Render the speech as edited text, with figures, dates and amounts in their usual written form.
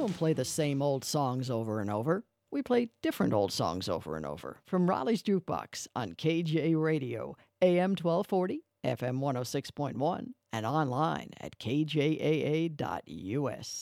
don't play the same old songs over and over. We play different old songs over and over from Raleigh's Jukebox on KJ Radio, AM 1240, FM 106.1, and online at kjaa.us.